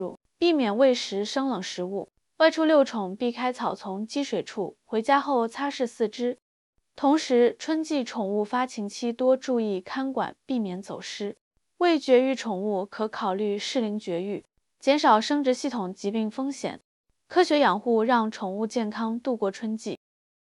避免喂食生冷食物。外出遛宠，避开草丛、积水处，回家后擦拭四肢。同时，春季宠物发情期多注意看管，避免走失。未绝育宠物可考虑适龄绝育，减少生殖系统疾病风险。科学养护让宠物健康度过春季。